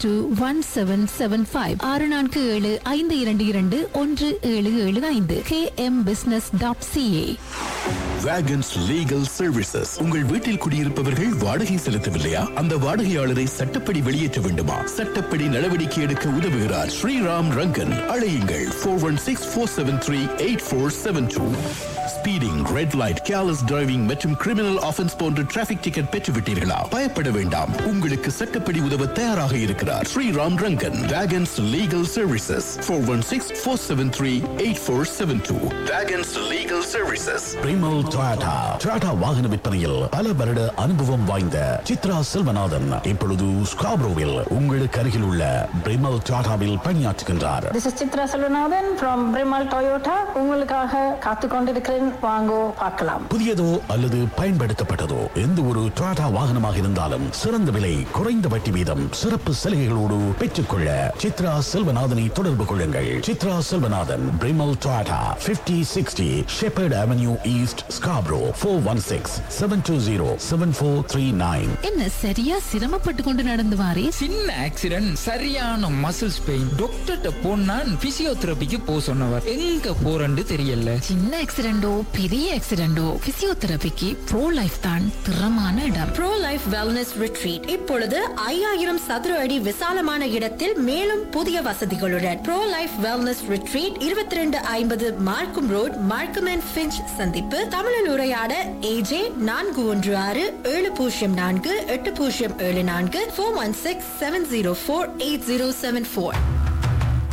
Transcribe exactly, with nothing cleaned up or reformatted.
Two one seven seven five ஆறு நான்கு ஏழு ஐந்து இரண்டு இரண்டு ஒன்று ஏழு ஏழு ஐந்து K M business dot CA. வேகன்ஸ் legal services. உங்கள் வீட்டில் குடியிருப்பவர்கள் வாடகை செலுத்தவில்லையா? அந்த வாடகையாளரை சட்டப்படி வெளியேற்ற வேண்டுமா? சட்டப்படி நடவடிக்கை எடுக்க உதவுகிறார் ஸ்ரீராம் ரங்கன். அழையுங்கள் four one six four seven three eight four seven two. Speeding, red light, careless driving மற்றும் கிரிமினல் ஆஃபென்ஸ் போன்ற டிராபிக் டிக்கெட் பெற்றுவிட்டீர்களா? பயப்பட வேண்டாம், உங்களுக்கு சட்டப்படி உதவ தயாராக இருக்கிறார் Sriram Rangan. வேகன்ஸ் legal services four one six four seven three eight four seven two. வேகன்ஸ் legal services. பிரிமல் Toyota. Toyota வாகன விற்பனையில் பல வருட அனுபவம் வாய்ந்த சித்ரா செல்வநாதன் இப்பொழுது ஸ்காப்ரோவில் உங்களுக்கு அருகில் உள்ள பிரிமல் டொயோட்டாவில் பணியாற்றுகின்றார். This is Chitra Selvanathan from Brimal Toyota. உங்களுக்காக காத்து கொண்டிருக்கிறேன், வாங்கோ பார்க்கலாம். புதியதோ அல்லது பயன்படுத்தப்பட்டதோ எந்த ஒரு டொயோட்டா வாகனமாக இருந்தாலும் சிறந்த விலை, குறைந்த வட்டி வீதம், சிறப்பு சலுகைகளோடு பெற்றுக்கொள்ள சித்ரா செல்வநாதனை தொடர்பு கொள்ளுங்கள். Chitra Selvanathan, பிரிமல் Toyota, fifty sixty shepherd avenue east, Scarborough. Four one six seven two zero seven four three nine. என்ன சரியா சிரமப்பட்டு கொண்டு நடந்து வாரே? சின்ன ஆக்சிடென்ட், சரியான மசில்ஸ் பெயின். டாக்டர்கிட்ட போனா பிசியோதெரபிக்கு போ சொன்னவர். எங்க போறன்னு தெரியல. சின்ன ஆக்சிடென்டோ பெரிய ஆக்சிடென்டோ பிசியோதெரபிக்கு ப்ரோ லைஃப் தான் திறமான இடம். ப்ரோ லைஃப் வெல்னஸ் ரிட்ரீட் இப்பொழுது ஐயாயிரம் சதுர அடி விசாலமான இடத்தில் மேலும் புதிய வசதிகளுடன். ப்ரோ லைஃப் வெல்னஸ் ரிட்ரீட் இருபத்தி ரெண்டு ஐம்பது மார்க்கம் ரோட், மார்க்கம் அண்ட் ஃபிஞ்ச் சந்திப்பு. தமிழில் உரையாட ஏஜே நான்கு ஒன்று ஆறு ஏழு பூஜ்ஜியம் நான்கு எட்டு பூஜ்ஜியம் ஏழு நான்கு four one six seven zero four eight zero seven four.